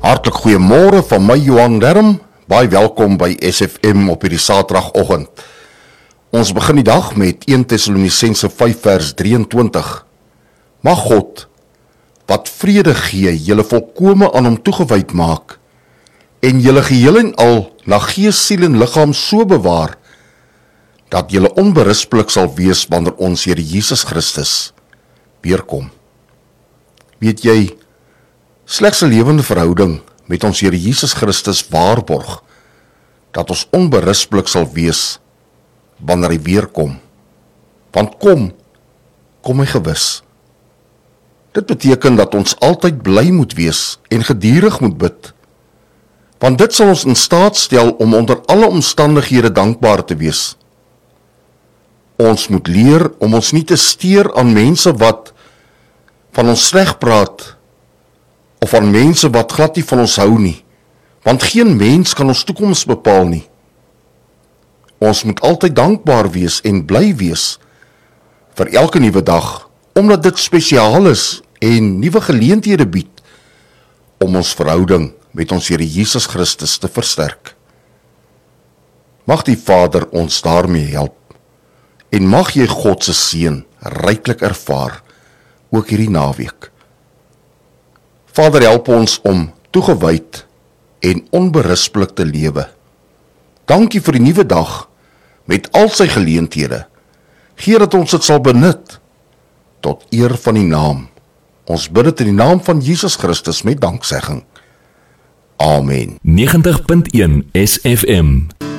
Hartlik goeiemôre van my Johan Derm, baie welkom by SFM op hierdie Saterdagoggend. Ons begin die dag met 1 Tessalonisense 5 vers 23. Mag God, wat vrede gee, julle volkome aan hom toegewyd maak, en julle geheel en al na gees, siel en liggaam so bewaar, dat julle onberispelik sal wees wanneer ons Here Jesus Christus weerkom. Weet jy, slegs 'n lewende verhouding met ons Here Jesus Christus waarborg dat ons onberispelik sal wees wanneer hy weerkom. Want kom hy gewis. Dit beteken dat ons altyd bly moet wees en gedurig moet bid. Want dit sal ons in staat stel om onder alle omstandighede dankbaar te wees. Ons moet leer om ons nie te steur aan mense wat van ons sleg praat, of aan mense wat glad nie van ons hou nie, want geen mens kan ons toekoms bepaal nie. Ons moet altyd dankbaar wees en bly wees vir elke nuwe dag, omdat dit spesiaal is en nuwe geleenthede bied om ons verhouding met ons Here Jesus Christus te versterk. Mag die Vader ons daarmee help, en mag jy God se seën ryklik ervaar, ook hierdie naweek. Vader, help ons om toegewyd en onberispelik te lewe. Dankie vir die nuwe dag met al sy geleenthede. Gee dat ons dit sal benut tot eer van die naam. Ons bid dit in die naam van Jesus Christus met danksegging. Amen. 90.1 SFM